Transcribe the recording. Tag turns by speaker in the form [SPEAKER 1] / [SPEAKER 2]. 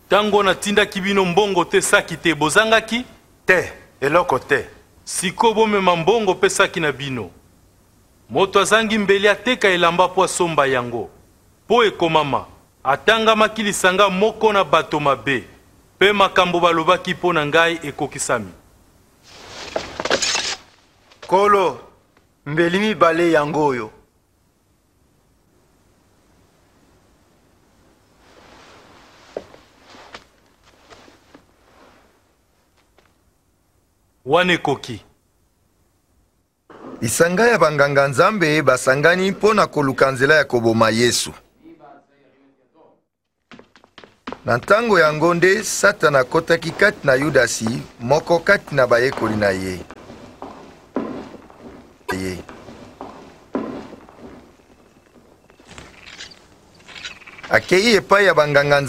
[SPEAKER 1] Tango na tinda kibino mbongo te saki te bozangaki?
[SPEAKER 2] Te, eloko te.
[SPEAKER 1] Siko bomema mbongo pe saki na bino. Moto azangi mbeli ateka elamba po asomba yango. Po ekomama, atangamaki lisanga moko na bato mabe. Pe makambo balobaki po na ngai ekokisami.
[SPEAKER 2] Kolo, mbeli mibale yango oyo.
[SPEAKER 1] Wane koki.
[SPEAKER 3] Lisanga ya banganga nzambe basangani mpo na koluka nzela ya koboma Yesu. Na ntango yango nde Satana akotaki kati na Yudasi, moko kati na bayekoli na ye. Akei epai ya banganga